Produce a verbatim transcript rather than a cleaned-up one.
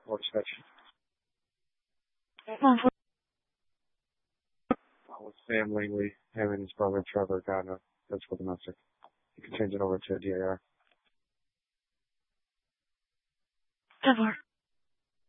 or such. Well, With family, we, him and his brother Trevor got a, that's for domestic. You can change it over to D A R. Trevor.